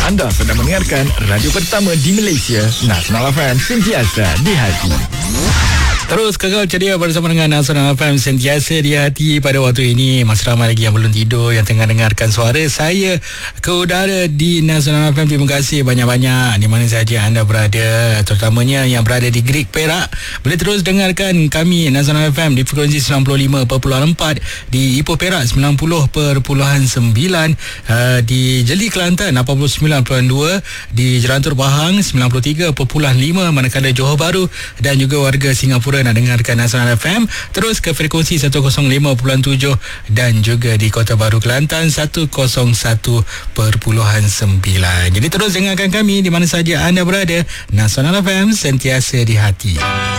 Anda sedang mendengarkan radio pertama di Malaysia, Nasional FM, sentiasa di hati. Terus kekal ceria bersama dengan Nasional FM, sentiasa di hati. Pada waktu ini masih ramai lagi yang belum tidur, yang tengah dengarkan suara saya ke udara di Nasional FM. Terima kasih banyak-banyak di mana sahaja anda berada, terutamanya yang berada di Greek Perak. Boleh terus dengarkan kami Nasional FM di frekuensi 95.4, di Ipoh Perak 90.9, di Jeli Kelantan 89.2, di Jerantur Pahang 93.5, manakala Johor Bahru dan juga warga Singapura nak dengarkan Nasional FM terus ke frekuensi 105.7 dan juga di Kota Baru Kelantan 101.9. Jadi terus dengarkan kami di mana saja anda berada. Nasional FM, sentiasa di hati.